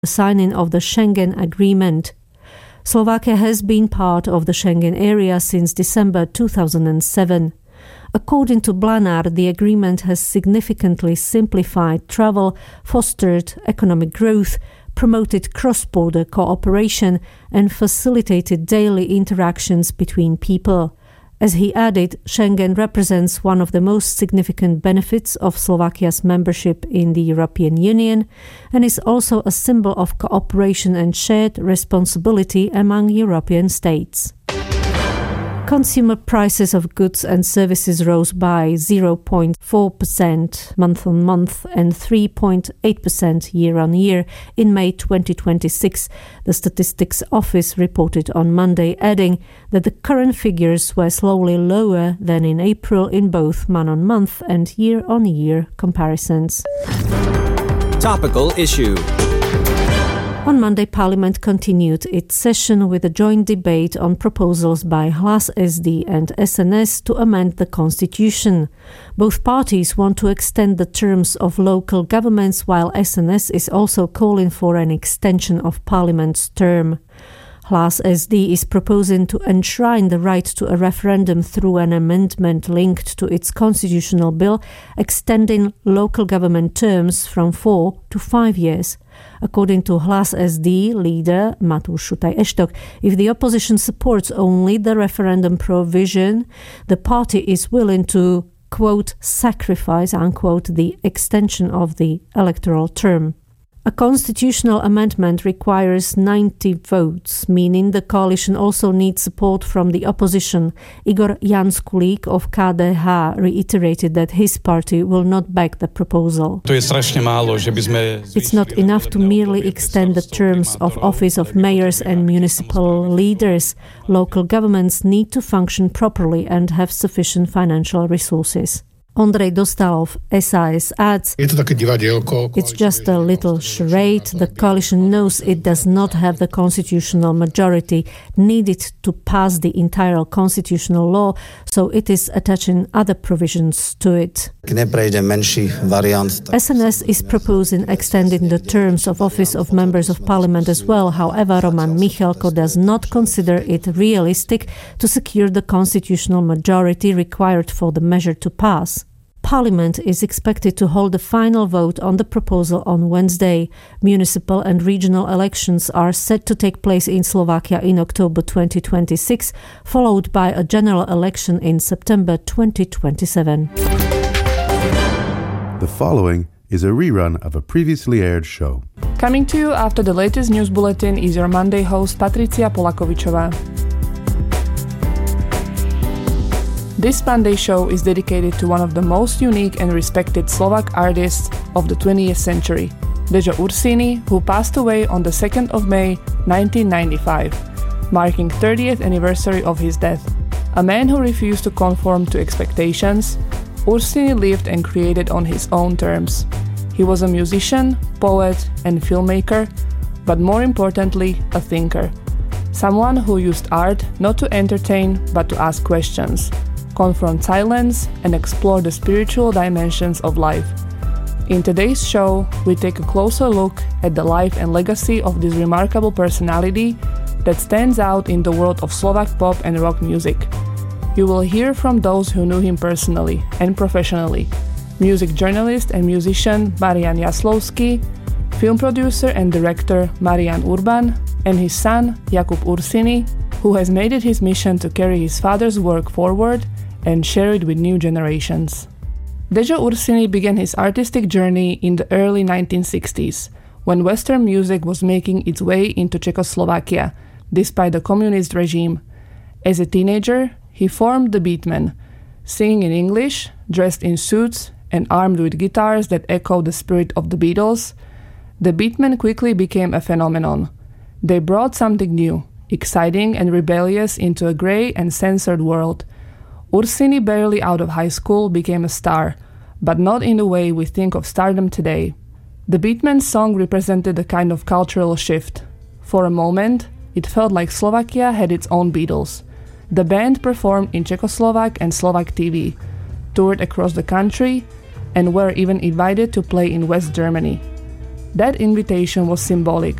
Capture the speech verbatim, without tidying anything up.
the signing of the Schengen Agreement. Slovakia has been part of the Schengen area since December two thousand seven. According to Blanár, the agreement has significantly simplified travel, fostered economic growth, promoted cross-border cooperation, and facilitated daily interactions between people. As he added, Schengen represents one of the most significant benefits of Slovakia's membership in the European Union and is also a symbol of cooperation and shared responsibility among European states. Consumer prices of goods and services rose by zero point four percent month-on-month and three point eight percent year-on-year in May twenty twenty-six, the Statistics Office reported on Monday, adding that the current figures were slowly lower than in April in both month-on-month and year-on-year comparisons. Topical issue. On Monday, Parliament continued its session with a joint debate on proposals by Hlas S D and S N S to amend the constitution. Both parties want to extend the terms of local governments, while S N S is also calling for an extension of Parliament's term. Hlas S D is proposing to enshrine the right to a referendum through an amendment linked to its constitutional bill, extending local government terms from four to five years. According to Hlas S D leader Matúš Šutaj-Eštok, if the opposition supports only the referendum provision, the party is willing to, quote, sacrifice, unquote, the extension of the electoral term. A constitutional amendment requires ninety votes, meaning the coalition also needs support from the opposition. Igor Janskulík of K D H reiterated that his party will not back the proposal. It's not enough to merely extend the terms of office of mayors and municipal leaders. Local governments need to function properly and have sufficient financial resources. Ondrej Dostálov, S A S, adds, it's just a little charade. The coalition knows it does not have the constitutional majority needed to pass the entire constitutional law, so it is attaching other provisions to it. S N S is proposing extending the terms of office of members of parliament as well. However, Roman Michalko does not consider it realistic to secure the constitutional majority required for the measure to pass. Parliament is expected to hold a final vote on the proposal on Wednesday. Municipal and regional elections are set to take place in Slovakia in October twenty twenty-six, followed by a general election in September twenty twenty-seven. The following is a rerun of a previously aired show. Coming to you after the latest news bulletin is your Monday host Patricia Polakovičová. This Monday show is dedicated to one of the most unique and respected Slovak artists of the twentieth century, Dejo Ursini, who passed away on the second of May nineteen ninety-five, marking thirtieth anniversary of his death. A man who refused to conform to expectations, Ursini lived and created on his own terms. He was a musician, poet, and filmmaker, but more importantly, a thinker. Someone who used art not to entertain, but to ask questions, confront silence, and explore the spiritual dimensions of life. In today's show, we take a closer look at the life and legacy of this remarkable personality that stands out in the world of Slovak pop and rock music. You will hear from those who knew him personally and professionally: music journalist and musician Marian Jaslovský, film producer and director Marian Urban, and his son Jakub Ursini, who has made it his mission to carry his father's work forward and share it with new generations. Dejo Ursini began his artistic journey in the early nineteen sixties, when Western music was making its way into Czechoslovakia, despite the communist regime. As a teenager, he formed the Beatmen, singing in English, dressed in suits, and armed with guitars that echoed the spirit of the Beatles. The Beatmen quickly became a phenomenon. They brought something new, exciting and rebellious into a grey and censored world. Ursini, barely out of high school, became a star, but not in the way we think of stardom today. The Beatmen's song represented a kind of cultural shift. For a moment, it felt like Slovakia had its own Beatles. The band performed in Czechoslovak and Slovak T V, toured across the country, and were even invited to play in West Germany. That invitation was symbolic,